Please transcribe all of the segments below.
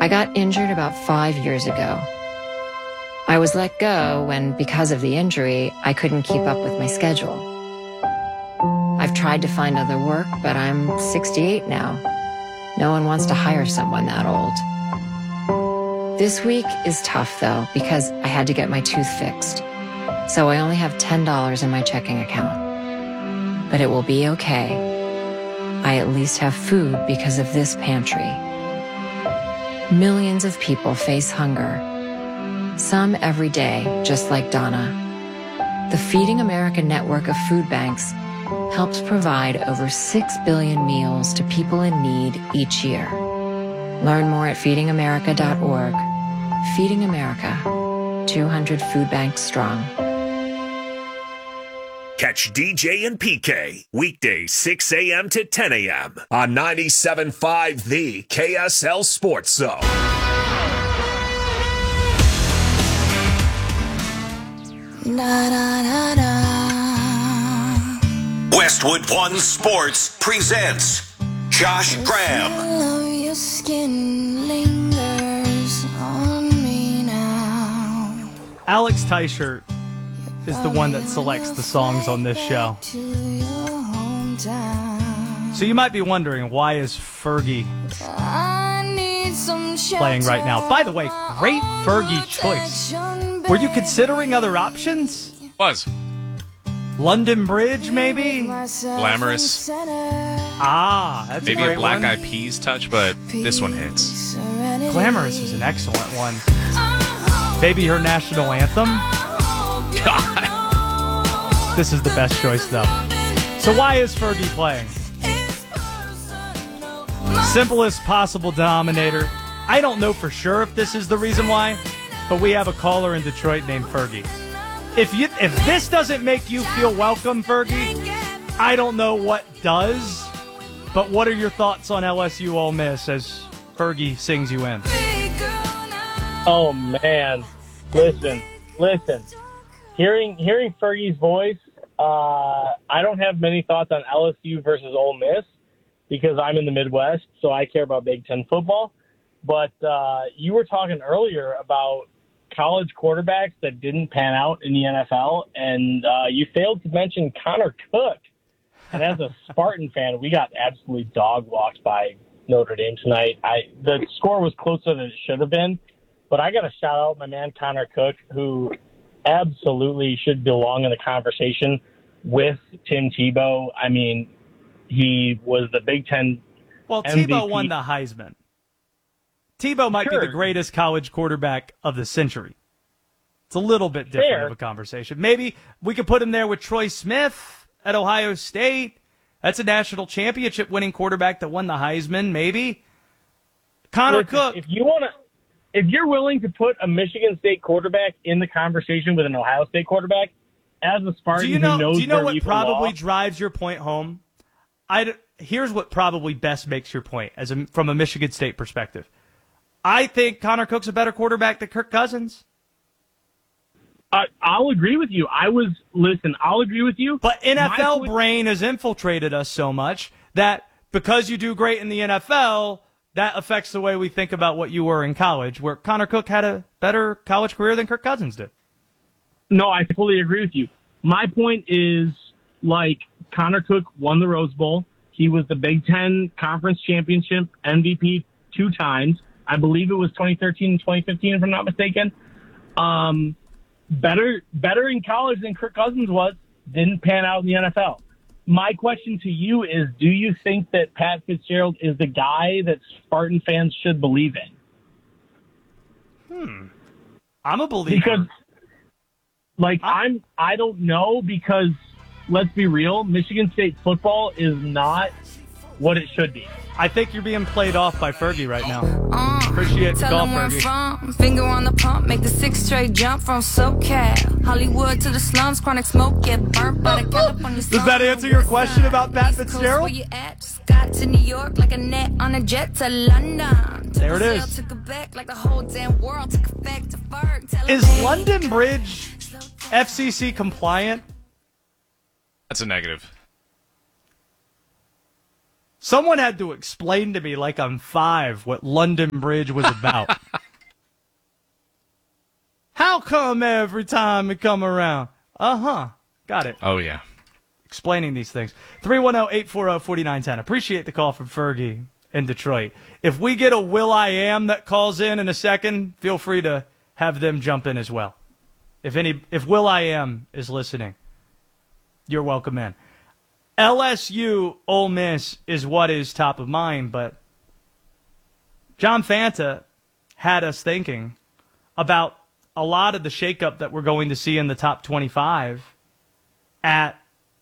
I got injured about 5 years ago. I was let go when, because of the injury, I couldn't keep up with my schedule. I've tried to find other work, but I'm 68 now. No one wants to hire someone that old. This week is tough, though, because I had to get my tooth fixed. So I only have $10 in my checking account. But it will be okay. I at least have food because of this pantry. Millions of people face hunger. Some every day, just like Donna. The Feeding America network of food banks helps provide over 6 billion meals to people in need each year. Learn more at feedingamerica.org. Feeding America, 200 food banks strong. Catch DJ and PK weekdays 6 a.m. to 10 a.m. on 97.5 The KSL Sports Zone. Da, da, da, da. Westwood One Sports presents Josh Graham. Your skin lingers on me now. Alex Teichert is the one that selects the songs on this show. So you might be wondering, why is Fergie playing right now? By the way, great Fergie choice. Were you considering other options? Was. London Bridge, maybe? Glamorous. That's maybe a great Black one. Eyed Peas touch, but this one hits. Glamorous is an excellent one. Maybe her national anthem? God. This is the best choice, though. So why is Fergie playing? Simplest possible denominator. I don't know for sure if this is the reason why, but we have a caller in Detroit named Fergie. If this doesn't make you feel welcome, Fergie, I don't know what does. But what are your thoughts on LSU Ole Miss as Fergie sings you in? Oh, man. Listen. Hearing Fergie's voice, I don't have many thoughts on LSU versus Ole Miss because I'm in the Midwest, so I care about Big Ten football. But you were talking earlier about college quarterbacks that didn't pan out in the NFL, and you failed to mention Connor Cook. And as a Spartan fan, we got absolutely dog-walked by Notre Dame tonight. The score was closer than it should have been, but I got to shout out my man Connor Cook, who absolutely should belong in the conversation with Tim Tebow. I mean, he was the Big Ten Well, MVP. Tebow won the Heisman. Tebow might be the greatest college quarterback of the century. It's a little bit different of a conversation. Maybe we could put him there with Troy Smith at Ohio State. That's a national championship winning quarterback that won the Heisman, maybe. Connor Cook. If you're willing to put a Michigan State quarterback in the conversation with an Ohio State quarterback, as a Spartan who knows do you know where what we probably belong, drives your point home? Here's what probably best makes your point from a Michigan State perspective. I think Connor Cook's a better quarterback than Kirk Cousins. I'll agree with you. I'll agree with you. But NFL brain has infiltrated us so much that because you do great in the NFL, that affects the way we think about what you were in college, where Connor Cook had a better college career than Kirk Cousins did. No, I fully agree with you. My point is, Connor Cook won the Rose Bowl. He was the Big Ten Conference Championship MVP 2 times. I believe it was 2013 and 2015, if I'm not mistaken. Better in college than Kirk Cousins was. Didn't pan out in the NFL. My question to you is, do you think that Pat Fitzgerald is the guy that Spartan fans should believe in? I'm a believer. Because, I don't know, because let's be real, Michigan State football is not what it should be. I think you're being played off by Fergie right now. Appreciate the call, Fergie. From, finger on the pump, make the 6 straight jump from SoCal. Hollywood to the slums, chronic smoke, get burnt by the California. Does that answer your question about Pat Fitzgerald? Where you at? Got to New York like a net on a jet to London. There it is. Took it back like the whole damn world took it back to Ferg. Is London Bridge FCC compliant? That's a negative. Someone had to explain to me, like I'm 5, what London Bridge was about. How come every time we come around? Got it. Oh, yeah. Explaining these things. 310-840-4910. Appreciate the call from Fergie in Detroit. If we get a Will.i.am that calls in a second, feel free to have them jump in as well. If Will.i.am is listening, you're welcome in. LSU Ole Miss is what is top of mind, but John Fanta had us thinking about a lot of the shakeup that we're going to see in the top 25 at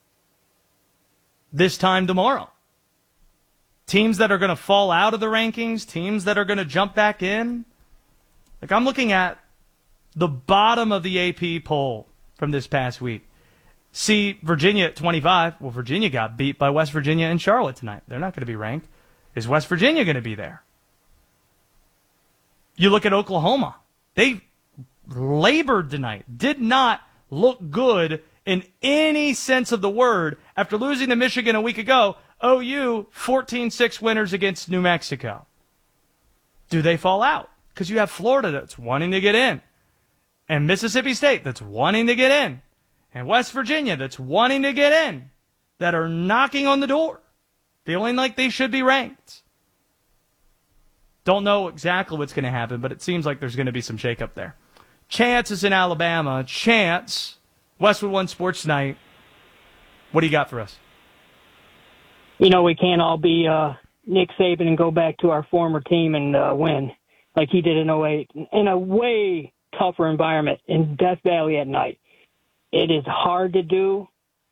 this time tomorrow. Teams that are going to fall out of the rankings, teams that are going to jump back in. Like, I'm looking at the bottom of the AP poll from this past week. See Virginia at 25. Well, Virginia got beat by West Virginia and Charlotte tonight. They're not going to be ranked. Is West Virginia going to be there? You look at Oklahoma. They labored tonight. Did not look good in any sense of the word after losing to Michigan a week ago. OU, 14-6 winners against New Mexico. Do they fall out? Because you have Florida that's wanting to get in. And Mississippi State that's wanting to get in. And West Virginia that's wanting to get in. That are knocking on the door. Feeling like they should be ranked. Don't know exactly what's going to happen, but it seems like there's going to be some shakeup there. Chance is in Alabama. Chance, Westwood One Sports Night. What do you got for us? You know, we can't all be Nick Saban and go back to our former team and win like he did in 08 in a way tougher environment in Death Valley at night. It is hard to do.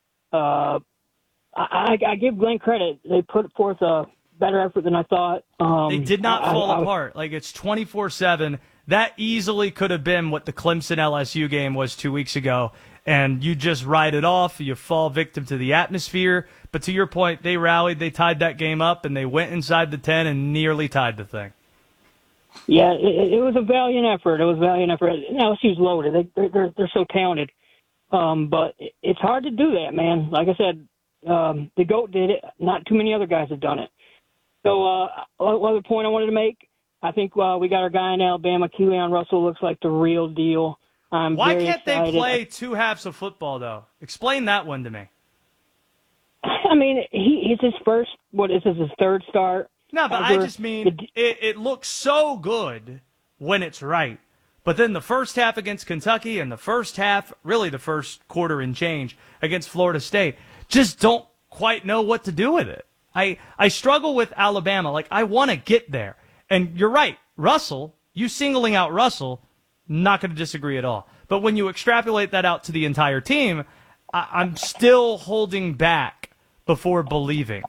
I give Glenn credit. They put forth a better effort than I thought. They did not fall apart. Like, it's 24-7. That easily could have been what the Clemson-LSU game was 2 weeks ago. And you just ride it off. You fall victim to the atmosphere. But to your point, they rallied. They tied that game up, and they went inside the 10 and nearly tied the thing. Yeah, it was a valiant effort. LSU's loaded. They're so talented. But it's hard to do that, man. Like I said, the GOAT did it. Not too many other guys have done it. So other point I wanted to make, I think we got our guy in Alabama, Keon Russell, looks like the real deal. Why can't they play two halves of football, though? Explain that one to me. I mean, he's his first, his third start. No, but I just mean it looks so good when it's right. But then the first half against Kentucky and the first half, really the first quarter and change against Florida State, just don't quite know what to do with it. I struggle with Alabama. Like, I want to get there. And you're right, Russell, you singling out Russell, not going to disagree at all. But when you extrapolate that out to the entire team, I'm still holding back before believing.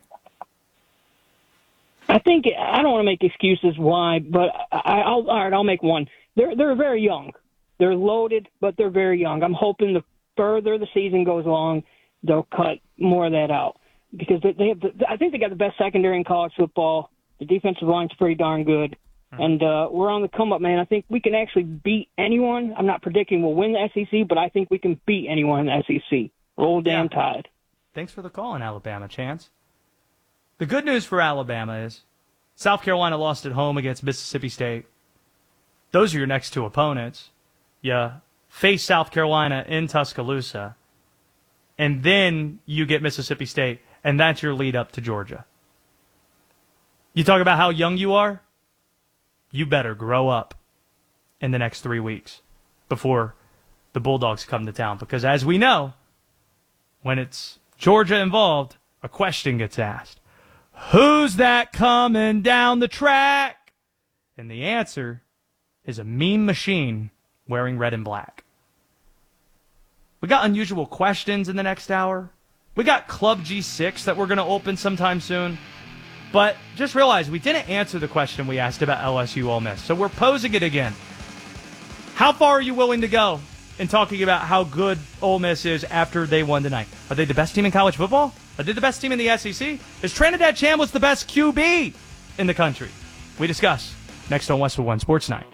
I think I don't want to make excuses why, but I'll make one. They're very young. They're loaded, but they're very young. I'm hoping the further the season goes along, they'll cut more of that out because I think they got the best secondary in college football. The defensive line's pretty darn good. And we're on the come-up, man. I think we can actually beat anyone. I'm not predicting we'll win the SEC, but I think we can beat anyone in the SEC. Roll damn Tide. Thanks for the call in Alabama, Chance. The good news for Alabama is South Carolina lost at home against Mississippi State. Those are your next two opponents. You face South Carolina in Tuscaloosa, and then you get Mississippi State, and that's your lead up to Georgia. You talk about how young you are? You better grow up in the next 3 weeks before the Bulldogs come to town. Because as we know, when it's Georgia involved, a question gets asked. Who's that coming down the track? And the answer is a mean machine wearing red and black. We got unusual questions in the next hour. We got Club G6 that we're going to open sometime soon. But just realize we didn't answer the question we asked about LSU Ole Miss. So we're posing it again. How far are you willing to go in talking about how good Ole Miss is after they won tonight? Are they the best team in college football? Are they the best team in the SEC? Is Trinidad Chambliss the best QB in the country? We discuss next on Westwood One Sports Night.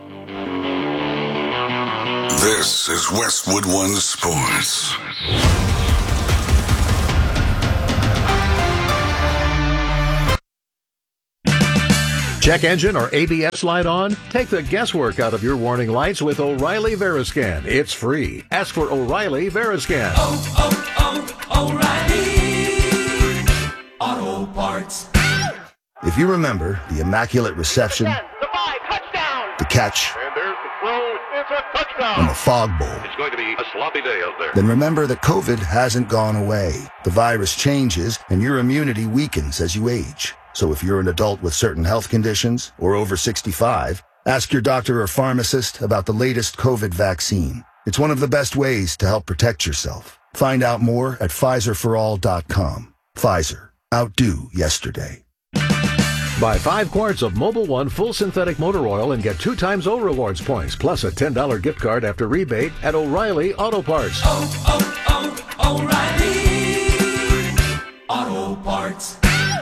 This is Westwood One Sports. Check engine or ABS light on? Take the guesswork out of your warning lights with O'Reilly Veriscan. It's free. Ask for O'Reilly Veriscan. O'Reilly Auto Parts. If you remember the immaculate reception, the catch, and there's the throw. It's a touchdown. and the fog bowl, It's going to be a sloppy day out there. then remember that COVID hasn't gone away. The virus changes and your immunity weakens as you age. So if you're an adult with certain health conditions or over 65, ask your doctor or pharmacist about the latest COVID vaccine. It's one of the best ways to help protect yourself. Find out more at PfizerForAll.com. Pfizer. Outdo yesterday. Buy 5 quarts of Mobil 1 full synthetic motor oil and get 2 times O Rewards points, plus a $10 gift card after rebate at O'Reilly Auto Parts. O'Reilly Auto Parts.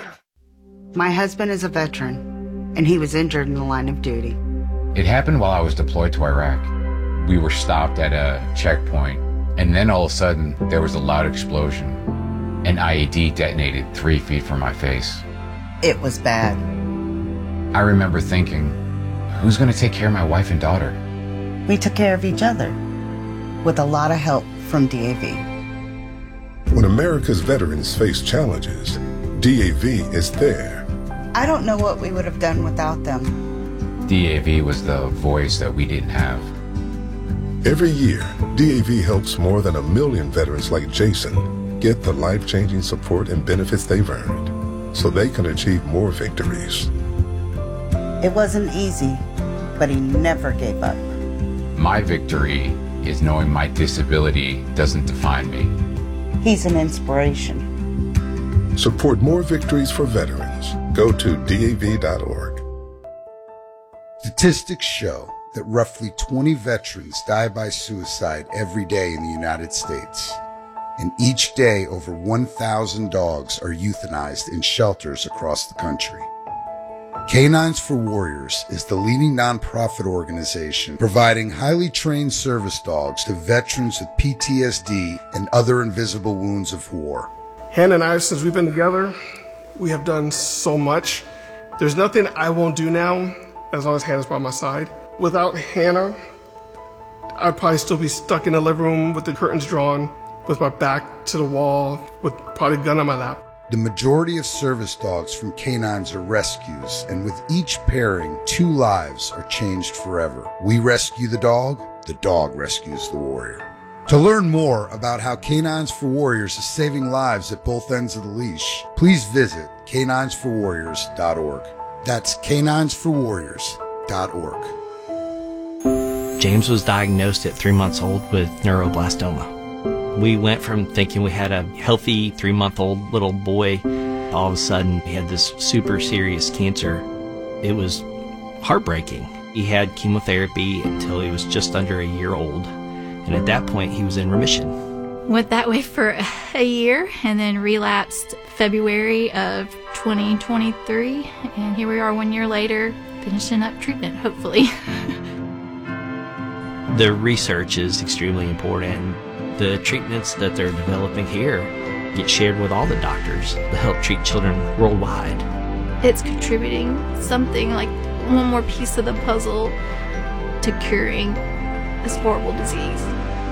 My husband is a veteran, and he was injured in the line of duty. It happened while I was deployed to Iraq. We were stopped at a checkpoint, and then all of a sudden, there was a loud explosion. An IED detonated 3 feet from my face. It was bad. I remember thinking, who's going to take care of my wife and daughter? We took care of each other, with a lot of help from DAV. When America's veterans face challenges, DAV is there. I don't know what we would have done without them. DAV was the voice that we didn't have. Every year, DAV helps more than 1 million veterans like Jason get the life-changing support and benefits they've earned so they can achieve more victories. It wasn't easy, but he never gave up. My victory is knowing my disability doesn't define me. He's an inspiration. Support more victories for veterans. Go to DAV.org. Statistics show that roughly 20 veterans die by suicide every day in the United States. And each day, over 1,000 dogs are euthanized in shelters across the country. Canines for Warriors is the leading nonprofit organization providing highly trained service dogs to veterans with PTSD and other invisible wounds of war. Hannah and I, since we've been together, we have done so much. There's nothing I won't do now as long as Hannah's by my side. Without Hannah, I'd probably still be stuck in the living room with the curtains drawn, with my back to the wall, with probably a gun on my lap. The majority of service dogs from canines are rescues, and with each pairing, 2 lives are changed forever. We rescue the dog rescues the warrior. To learn more about how Canines for Warriors is saving lives at both ends of the leash, please visit caninesforwarriors.org. That's caninesforwarriors.org. James was diagnosed at 3 months old with neuroblastoma. We went from thinking we had a healthy 3-month-old little boy, all of a sudden he had this super serious cancer. It was heartbreaking. He had chemotherapy until he was just under a year old, and at that point he was in remission. Went that way for a year and then relapsed February of 2023, and here we are 1 year later finishing up treatment, hopefully. The research is extremely important. The treatments that they're developing here get shared with all the doctors to help treat children worldwide. It's contributing something like one more piece of the puzzle to curing this horrible disease.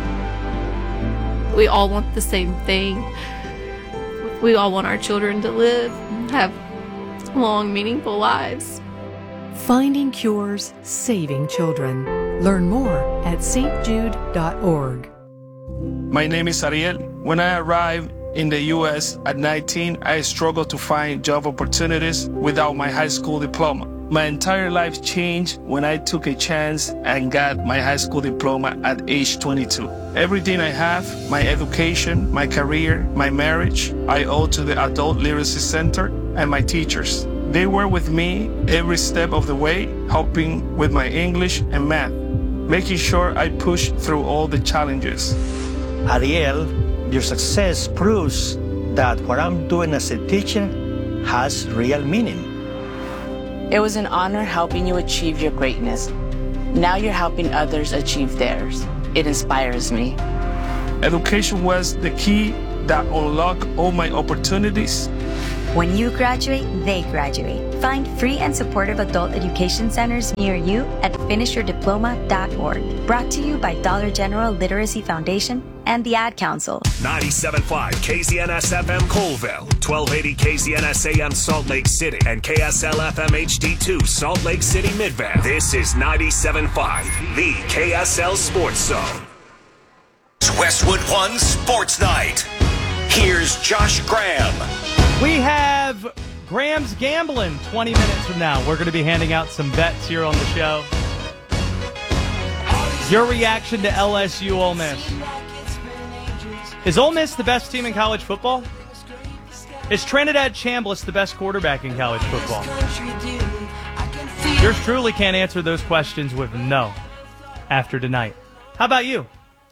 We all want the same thing. We all want our children to live, have long, meaningful lives. Finding cures, saving children. Learn more at stjude.org. My name is Ariel. When I arrived in the U.S. at 19, I struggled to find job opportunities without my high school diploma. My entire life changed when I took a chance and got my high school diploma at age 22. Everything I have, my education, my career, my marriage, I owe to the Adult Literacy Center and my teachers. They were with me every step of the way, helping with my English and math, making sure I pushed through all the challenges. Ariel, your success proves that what I'm doing as a teacher has real meaning. It was an honor helping you achieve your greatness. Now you're helping others achieve theirs. It inspires me. Education was the key that unlocked all my opportunities When you graduate, they graduate. Find free and supportive adult education centers near you at finishyourdiploma.org. Brought to you by Dollar General Literacy Foundation and the Ad Council. 97.5 KZNS FM Colville, 1280 KZNS AM Salt Lake City, and KSL FM HD2 Salt Lake City Midvale. This is 97.5, the KSL Sports Zone. It's Westwood One Sports Night. Here's Josh Graham. We have Graham's Gambling 20 minutes from now. We're going to be handing out some bets here on the show. Your reaction to LSU Ole Miss. Is Ole Miss the best team in college football? Is Trinidad Chambliss the best quarterback in college football? Yours truly can't answer those questions with no after tonight. How about you?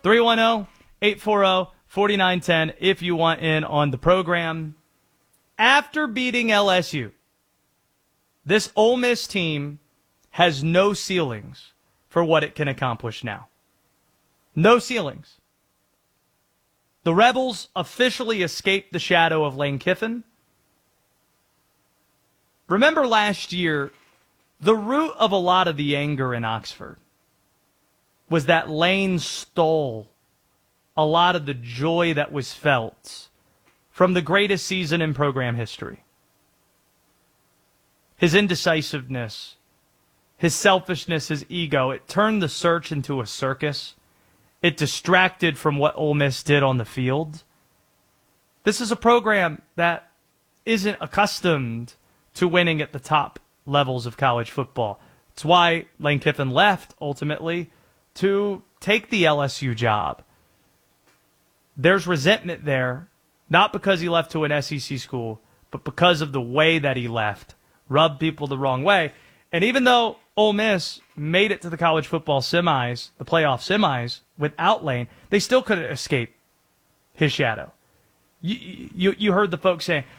310-840-4910 if you want in on the program. After beating LSU, this Ole Miss team has no ceilings for what it can accomplish now. No ceilings. The Rebels officially escaped the shadow of Lane Kiffin. Remember last year, the root of a lot of the anger in Oxford was that Lane stole a lot of the joy that was felt from the greatest season in program history. His indecisiveness, his selfishness, his ego, it turned the search into a circus. It distracted from what Ole Miss did on the field. This is a program that isn't accustomed to winning at the top levels of college football. It's why Lane Kiffin left, ultimately, to take the LSU job. There's resentment there. Not because he left to an SEC school, but because of the way that he left. Rubbed people the wrong way. And even though Ole Miss made it to the college football semis, the playoff semis, without Lane, they still couldn't escape his shadow. You heard the folks saying,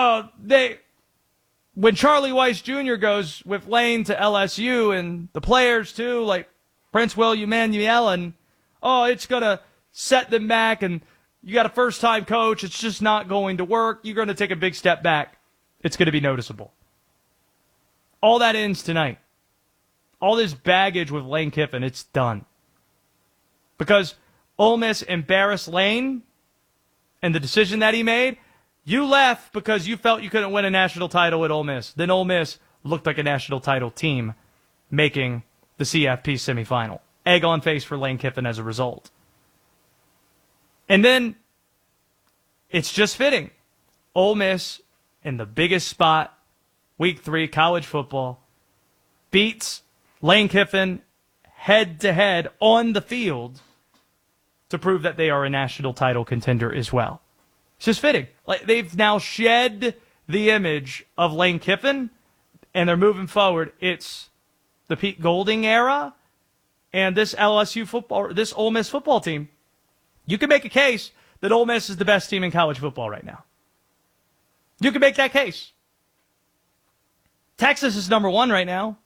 when Charlie Weiss Jr. goes with Lane to LSU and the players too, like Prince William Emanuel, and it's going to set them back and you got a first-time coach. It's just not going to work. You're going to take a big step back. It's going to be noticeable. All that ends tonight. All this baggage with Lane Kiffin, it's done. Because Ole Miss embarrassed Lane and the decision that he made. You left because you felt you couldn't win a national title at Ole Miss. Then Ole Miss looked like a national title team making the CFP semifinal. Egg on face for Lane Kiffin as a result. And then, it's just fitting. Ole Miss, in the biggest spot, Week 3, college football, beats Lane Kiffin head-to-head on the field to prove that they are a national title contender as well. It's just fitting. Like, they've now shed the image of Lane Kiffin, and they're moving forward. It's the Pete Golding era, and this LSU football, this Ole Miss football team. You can make a case that Ole Miss is the best team in college football right now. You can make that case. Texas is number 1 right now.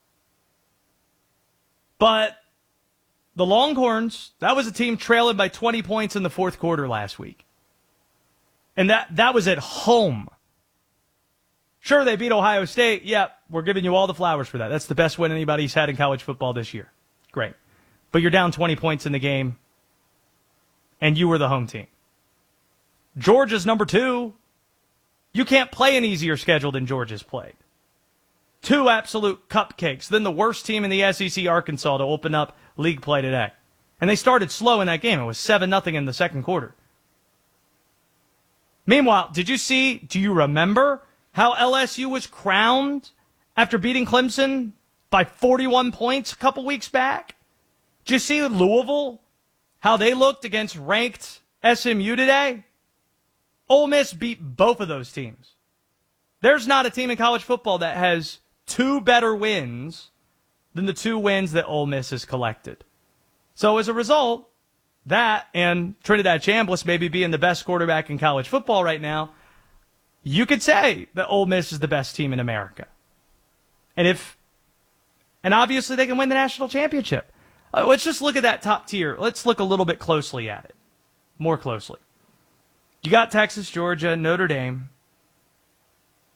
But the Longhorns, that was a team trailing by 20 points in the fourth quarter last week. And that was at home. Sure, they beat Ohio State. Yep, we're giving you all the flowers for that. That's the best win anybody's had in college football this year. Great. But you're down 20 points in the game. And you were the home team. Georgia's number 2. You can't play an easier schedule than Georgia's played. 2 absolute cupcakes. Then the worst team in the SEC, Arkansas, to open up league play today. And they started slow in that game. It was 7-0 in the second quarter. Meanwhile, do you remember how LSU was crowned after beating Clemson by 41 points a couple weeks back? Did you see Louisville? How they looked against ranked SMU today? Ole Miss beat both of those teams. There's not a team in college football that has 2 better wins than the 2 wins that Ole Miss has collected. So as a result, that and Trinidad Chambliss maybe being the best quarterback in college football right now, you could say that Ole Miss is the best team in America. And obviously they can win the national championship. Let's just look at that top tier. Let's look a little bit closely at it. More closely. You got Texas, Georgia, Notre Dame.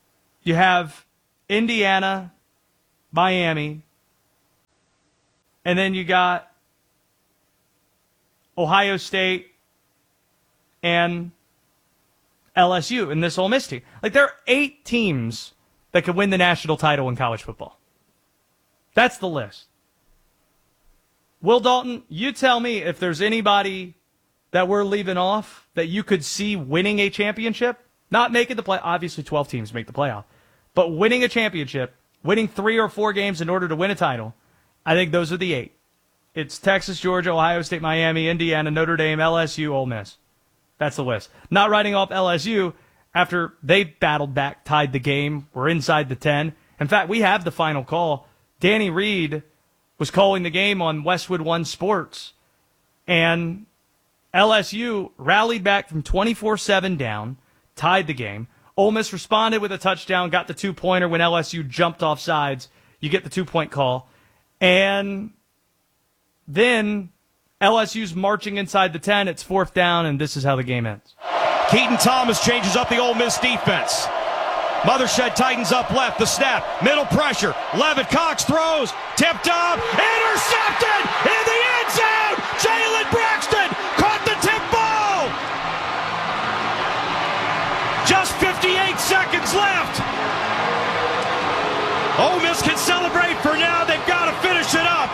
You have Indiana, Miami, and then you got Ohio State and LSU in this Ole Miss team. Like, there are 8 teams that could win the national title in college football. That's the list. Will Dalton, you tell me if there's anybody that we're leaving off that you could see winning a championship, not making the play. Obviously, 12 teams make the playoff, but winning a championship, winning 3 or 4 games in order to win a title. I think those are the 8. It's Texas, Georgia, Ohio State, Miami, Indiana, Notre Dame, LSU, Ole Miss. That's the list. Not writing off LSU after they battled back, tied the game, were inside the 10. In fact, we have the final call. Danny Reed was calling the game on Westwood One Sports, and LSU rallied back from 24-7 down, tied the game. Ole Miss responded with a touchdown, got the 2-pointer when LSU jumped off sides. You get the 2-point call. And then LSU's marching inside the 10. It's 4th down, and this is how the game ends. Keaton Thomas changes up the Ole Miss defense. Mothershed tightens up left. The snap. Middle pressure. Levitt Cox throws. Tipped up. Intercepted in the end zone. Jalen Braxton caught the tip ball. Just 58 seconds left. Ole Miss can celebrate for now. They've got to finish it up.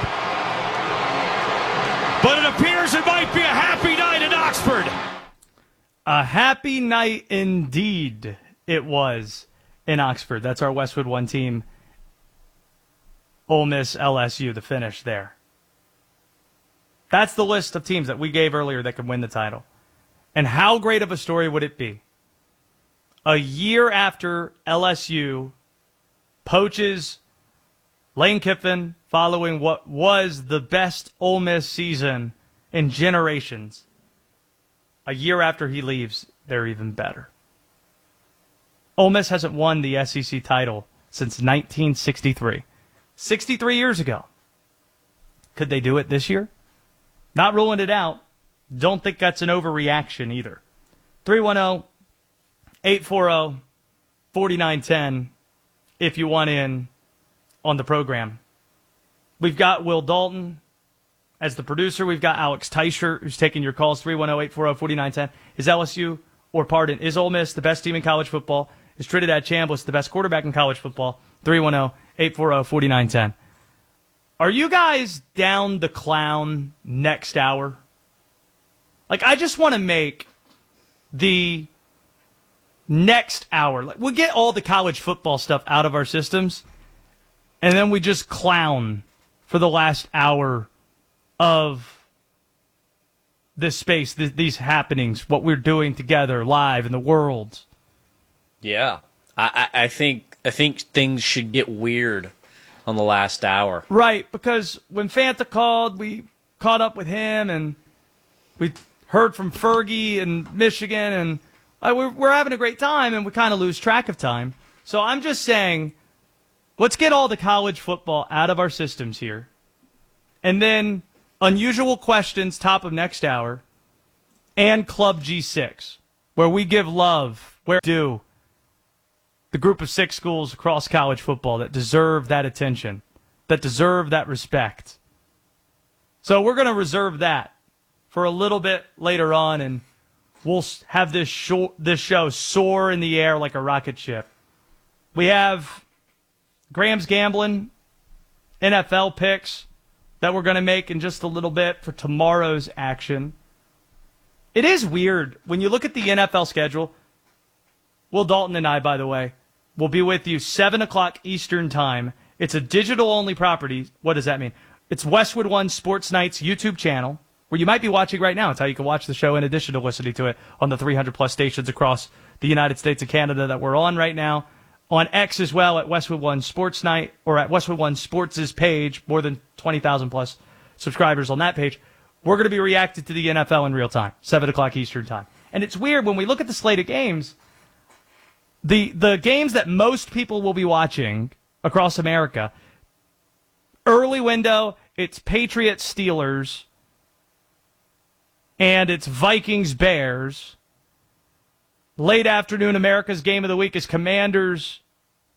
But it appears it might be a happy night in Oxford. A happy night indeed it was in Oxford. That's our Westwood One team. Ole Miss, LSU, the finish there. That's the list of teams that we gave earlier that could win the title. And how great of a story would it be? A year after LSU poaches Lane Kiffin following what was the best Ole Miss season in generations. A year after he leaves, they're even better. Ole Miss hasn't won the SEC title since 1963. 63 years ago. Could they do it this year? Not ruling it out. Don't think that's an overreaction either. 310-840-4910 if you want in on the program. We've got Will Dalton as the producer. We've got Alex Teicher, who's taking your calls. 310-840-4910. Is LSU, is Ole Miss the best team in college football? Is Trinidad Chambliss the best quarterback in college football? 310-840-4910. Are you guys down the clown next hour? Like, I just want to make the next hour. Like, we'll get all the college football stuff out of our systems, and then we just clown for the last hour of this space, these happenings, what we're doing together live in the world. Yeah, I think things should get weird on the last hour. Right, because when Fanta called, we caught up with him, and we heard from Fergie in Michigan, and we're having a great time, and we kind of lose track of time. So I'm just saying, let's get all the college football out of our systems here. And then unusual questions, top of next hour, and Club G6, where we give love, where we do. The group of 6 schools across college football that deserve that attention, that deserve that respect. So we're going to reserve that for a little bit later on, and we'll have this show soar in the air like a rocket ship. We have Graham's Gambling NFL picks that we're going to make in just a little bit for tomorrow's action. It is weird when you look at the NFL schedule. Will Dalton and I, by the way, will be with you 7 o'clock Eastern Time. It's a digital-only property. What does that mean? It's Westwood One Sports Night's YouTube channel, where you might be watching right now. It's how you can watch the show in addition to listening to it on the 300-plus stations across the United States and Canada that we're on right now. On X as well at Westwood One Sports Night, or at Westwood One Sports' page, more than 20,000-plus subscribers on that page. We're going to be reacting to the NFL in real time, 7 o'clock Eastern Time. And it's weird when we look at the slate of games. The games that most people will be watching across America, early window, it's Patriots-Steelers, and it's Vikings-Bears. Late afternoon, America's game of the week is Commanders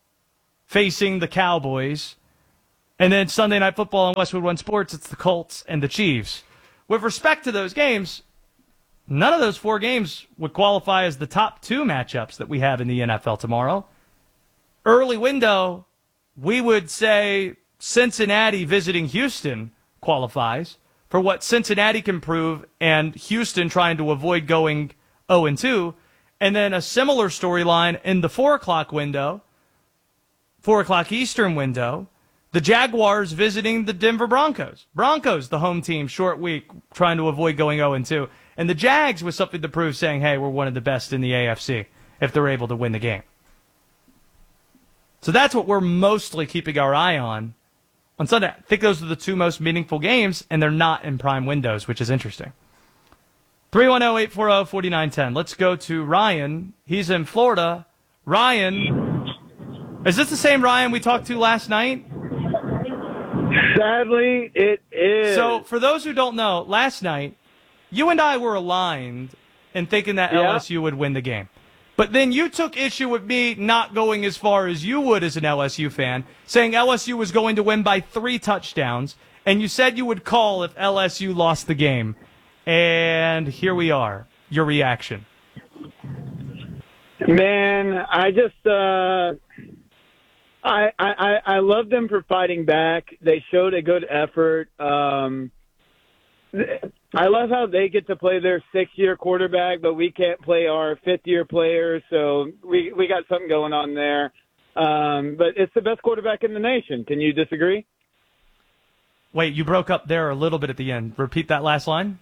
facing the Cowboys. And then Sunday Night Football on Westwood One Sports, it's the Colts and the Chiefs. With respect to those games, none of those 4 games would qualify as the top 2 matchups that we have in the NFL tomorrow. Early window, we would say Cincinnati visiting Houston qualifies for what Cincinnati can prove and Houston trying to avoid going 0-2. And then a similar storyline in the 4 o'clock window, 4 o'clock Eastern window, the Jaguars visiting the Denver Broncos. Broncos, the home team, short week, trying to avoid going 0-2. And the Jags with something to prove, saying, hey, we're one of the best in the AFC if they're able to win the game. So that's what we're mostly keeping our eye on Sunday. I think those are the 2 most meaningful games, and they're not in prime windows, which is interesting. 310-840-4910. Let's go to Ryan. He's in Florida. Ryan, is this the same Ryan we talked to last night? Sadly, it is. So for those who don't know, last night, you and I were aligned in thinking that LSU would win the game. But then you took issue with me not going as far as you would as an LSU fan, saying LSU was going to win by 3 touchdowns, and you said you would call if LSU lost the game. And here we are. Your reaction. Man, I just I love them for fighting back. They showed a good effort. I love how they get to play their 6-year quarterback, but we can't play our 5th-year players, so we got something going on there. But it's the best quarterback in the nation. Can you disagree? Wait, you broke up there a little bit at the end. Repeat that last line.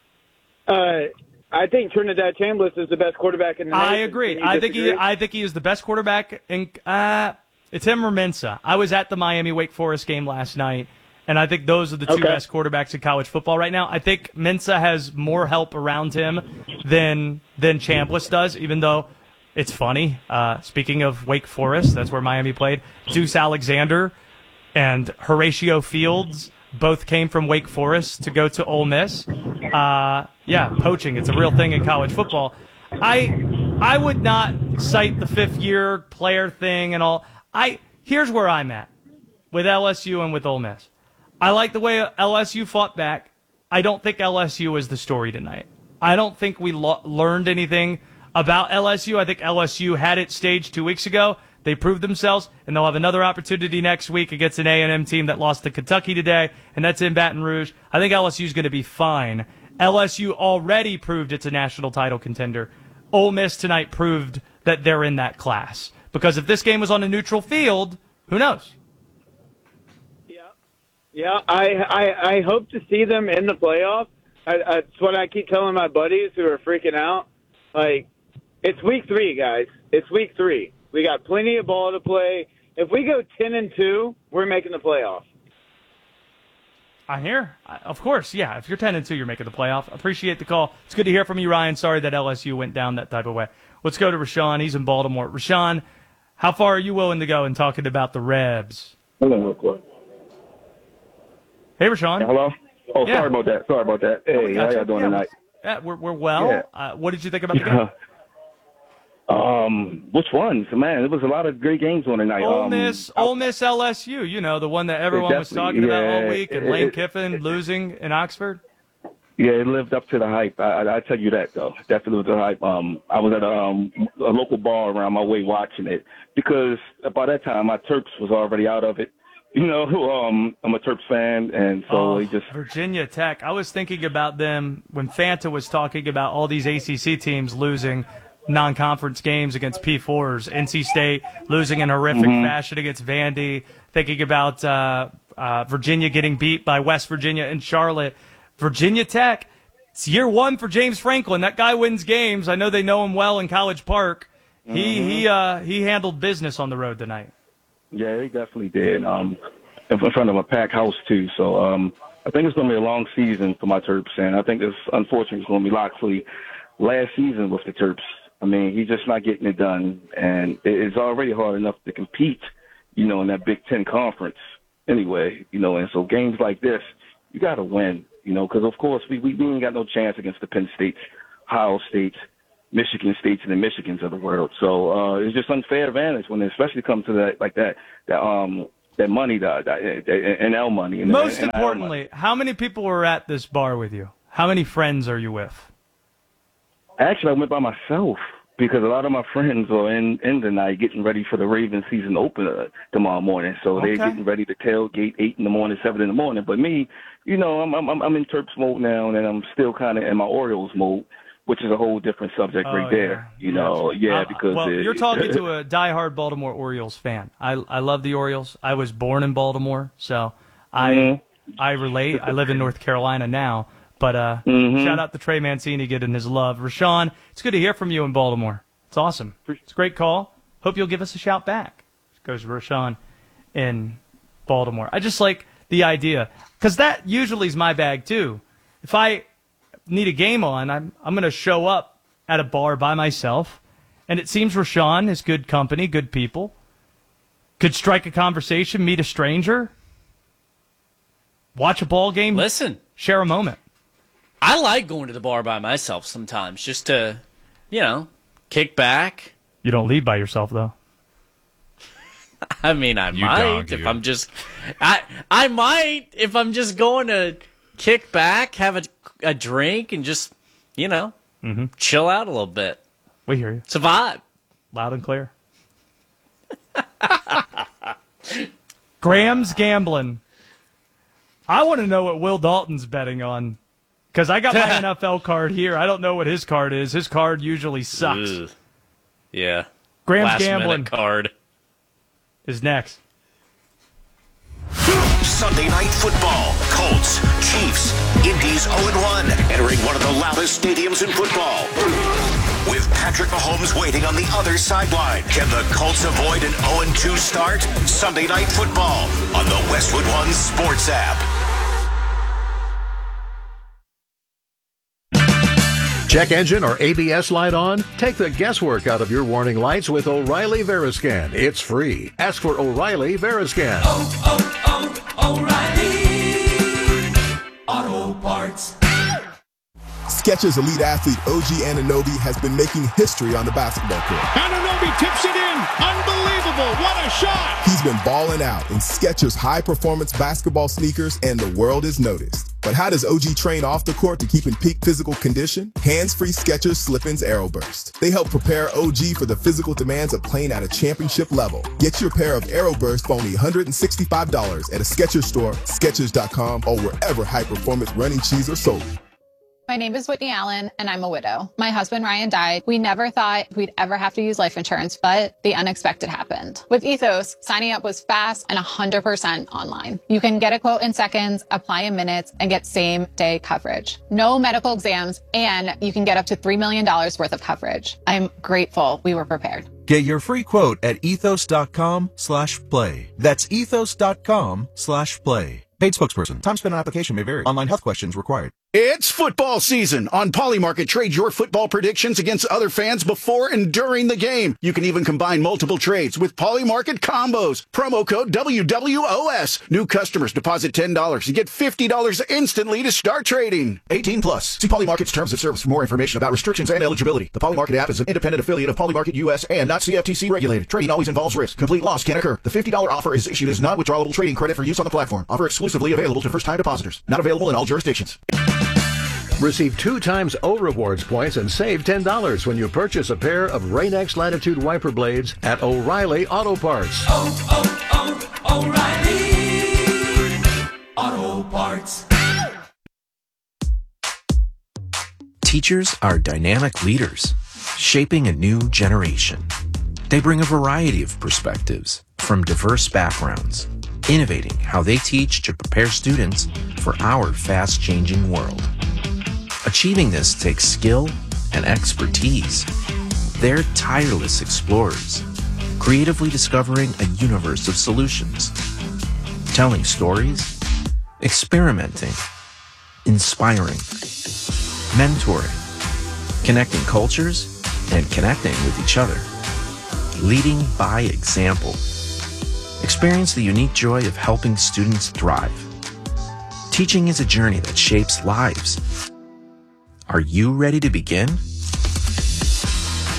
I think Trinidad Chambliss is the best quarterback in the nation. I agree. I think he is the best quarterback. It's him or Mensah. I was at the Miami Wake Forest game last night, and I think those are the 2 best quarterbacks in college football right now. I think Mensah has more help around him than Chambliss does, even though it's funny. Speaking of Wake Forest, that's where Miami played. Deuce Alexander and Horatio Fields both came from Wake Forest to go to Ole Miss. Poaching. It's a real thing in college football. I would not cite the 5th-year player thing and all. Here's where I'm at with LSU and with Ole Miss. I like the way LSU fought back. I don't think LSU is the story tonight. I don't think we learned anything about LSU. I think LSU had it staged 2 weeks ago. They proved themselves, and they'll have another opportunity next week against an A&M team that lost to Kentucky today, and that's in Baton Rouge. I think LSU is going to be fine. LSU already proved it's a national title contender. Ole Miss tonight proved that they're in that class. Because if this game was on a neutral field, who knows? Yeah, I hope to see them in the playoff. That's what I keep telling my buddies who are freaking out. Like, it's week 3, guys. It's week 3. We got plenty of ball to play. If we go 10-2, we're making the playoff. I hear. Of course, yeah. If you're 10-2, you're making the playoff. Appreciate the call. It's good to hear from you, Ryan. Sorry that LSU went down that type of way. Let's go to Rashawn. He's in Baltimore. Rashawn, how far are you willing to go in talking about the Rebs? Hold on real quick. Hey, Rashawn. Hello? Oh, Yeah. Sorry about that. Hey, how y'all doing tonight? Yeah, we're well. What did you think about the game? Which ones? Man, there was a lot of great games on tonight. Ole Miss, LSU, you know, the one that everyone was talking about all week, and Lane Kiffin losing in Oxford. Yeah, it lived up to the hype. I tell you that, though. Definitely lived up to the hype. I was at a local bar around my way watching it because by that time my Terps was already out of it. You know, I'm a Terps fan, and so he just... Virginia Tech. I was thinking about them when Fanta was talking about all these ACC teams losing non-conference games against P4s. NC State losing in horrific fashion against Vandy. Thinking about Virginia getting beat by West Virginia and Charlotte. Virginia Tech, it's year 1 for James Franklin. That guy wins games. I know they know him well in College Park. He handled business on the road tonight. Yeah, he definitely did. In front of a packed house, too. So I think it's going to be a long season for my Terps. And I think it's unfortunately it's going to be Loxley last season with the Terps. I mean, he's just not getting it done. And it's already hard enough to compete, you know, in that Big Ten conference anyway. You know, and so games like this, you got to win, you know, because, of course, we ain't got no chance against the Penn States, Ohio States, Michigan States and the Michigans of the world. So it's just unfair advantage when it especially comes to that money, that NL money. And Most and importantly, how many people were at this bar with you? How many friends are you with? Actually, I went by myself because a lot of my friends are in the night getting ready for the Ravens season opener tomorrow morning. So they're getting ready to tailgate 8 in the morning, 7 in the morning. But me, I'm in Terps mode now, and I'm still kind of in my Orioles mode, which is a whole different subject right there. Because you're talking to a diehard Baltimore Orioles fan. I love the Orioles. I was born in Baltimore, so I relate. I live in North Carolina now, but shout out to Trey Mancini getting his love. Rashawn, it's good to hear from you in Baltimore. It's awesome. It's a great call. Hope you'll give us a shout back. Goes Rashawn in Baltimore. I just like the idea, because that usually is my bag too. If I need a game on, I'm going to show up at a bar by myself, and it seems Rashawn is good company, good people. Could strike a conversation, meet a stranger, watch a ball game, share a moment. I like going to the bar by myself sometimes, just to, kick back. You don't leave by yourself, though. I mean, I might if I'm just going to kick back, have a drink, and just, chill out a little bit. We hear you. It's a vibe. Loud and clear. Graham's gambling. I want to know what Will Dalton's betting on, because I got my NFL card here. I don't know what his card is. His card usually sucks. Ugh. Yeah. Graham's gambling card is next. Sunday Night Football. Colts, Chiefs, Indy's 0-1, entering one of the loudest stadiums in football. With Patrick Mahomes waiting on the other sideline, can the Colts avoid an 0-2 start? Sunday Night Football on the Westwood One Sports app. Check engine or ABS light on? Take the guesswork out of your warning lights with O'Reilly Veriscan. It's free. Ask for O'Reilly Veriscan. O'Reilly Auto Parts. Skechers elite athlete OG Anunoby has been making history on the basketball court. Anunoby tips it in. Unbelievable. What a shot. He's been balling out in Skechers high-performance basketball sneakers, and the world has noticed. But how does OG train off the court to keep in peak physical condition? Hands-free Skechers Slip-ins Aeroburst. They help prepare OG for the physical demands of playing at a championship level. Get your pair of Aeroburst for only $165 at a Skechers store, Skechers.com, or wherever high-performance running shoes are sold. My name is Whitney Allen, and I'm a widow. My husband, Ryan, died. We never thought we'd ever have to use life insurance, but the unexpected happened. With Ethos, signing up was fast and 100% online. You can get a quote in seconds, apply in minutes, and get same-day coverage. No medical exams, and you can get up to $3 million worth of coverage. I'm grateful we were prepared. Get your free quote at ethos.com/play. That's ethos.com/play. Paid spokesperson. Time spent on application may vary. Online health questions required. It's football season. On Polymarket, trade your football predictions against other fans before and during the game. You can even combine multiple trades with Polymarket combos. Promo code WWOS. New customers deposit $10 and get $50 instantly to start trading. 18 plus. See Polymarket's terms of service for more information about restrictions and eligibility. The Polymarket app is an independent affiliate of Polymarket US and not CFTC regulated. Trading always involves risk. Complete loss can occur. The $50 offer is issued as non-withdrawable trading credit for use on the platform. Offer exclusively available to first-time depositors. Not available in all jurisdictions. Receive 2 times O Rewards points and save $10 when you purchase a pair of Rain-X Latitude wiper blades at O'Reilly Auto Parts. O'Reilly Auto Parts. Teachers are dynamic leaders, shaping a new generation. They bring a variety of perspectives from diverse backgrounds, innovating how they teach to prepare students for our fast-changing world. Achieving this takes skill and expertise. They're tireless explorers, creatively discovering a universe of solutions, telling stories, experimenting, inspiring, mentoring, connecting cultures, and connecting with each other, leading by example. Experience the unique joy of helping students thrive. Teaching is a journey that shapes lives. Are you ready to begin?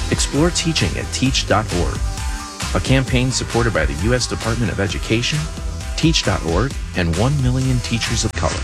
Explore teaching at teach.org, a campaign supported by the U.S. Department of Education, Teach.org, and 1 million teachers of color.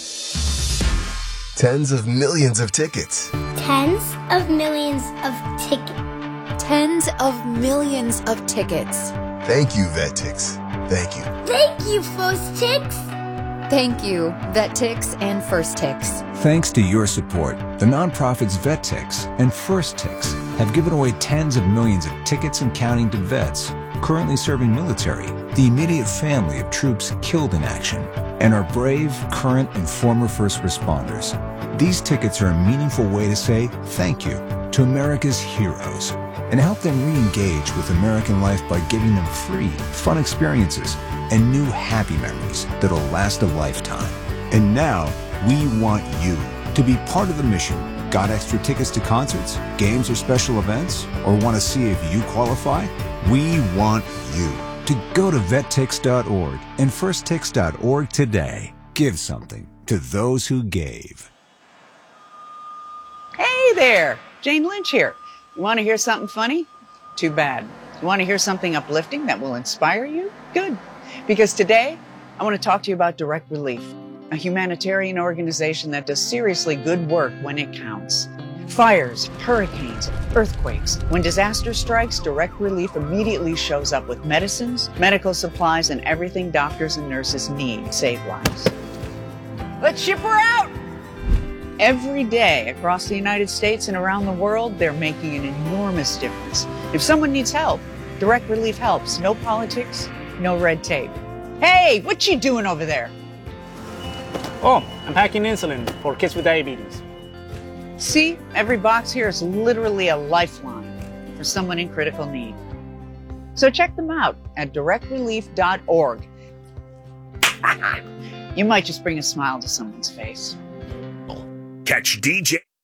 Tens of millions of tickets. Tens of millions of tickets. Tens of millions of tickets. Thank you, VetTix. Thank you. Thank you, First Tix. Thank you, VetTix and First Tix. Thanks to your support, the nonprofits VetTix and First Tix have given away tens of millions of tickets and counting to vets currently serving military, the immediate family of troops killed in action, and our brave, current, and former first responders. These tickets are a meaningful way to say thank you to America's heroes and help them re-engage with American life by giving them free, fun experiences and new happy memories that'll last a lifetime. And now, we want you to be part of the mission. Got extra tickets to concerts, games, or special events? Or want to see if you qualify? We want you to go to vettix.org and firsttix.org today. Give something to those who gave. Hey there, Jane Lynch here. You want to hear something funny? Too bad. You want to hear something uplifting that will inspire you? Good. Because today, I want to talk to you about Direct Relief, a humanitarian organization that does seriously good work when it counts. Fires, hurricanes, earthquakes. When disaster strikes, Direct Relief immediately shows up with medicines, medical supplies, and everything doctors and nurses need to save lives. Let's ship her out! Every day across the United States and around the world, they're making an enormous difference. If someone needs help, Direct Relief helps. No politics, no red tape. Hey, what you doing over there? Oh, I'm packing insulin for kids with diabetes. See, every box here is literally a lifeline for someone in critical need. So check them out at directrelief.org. You might just bring a smile to someone's face. Catch DJ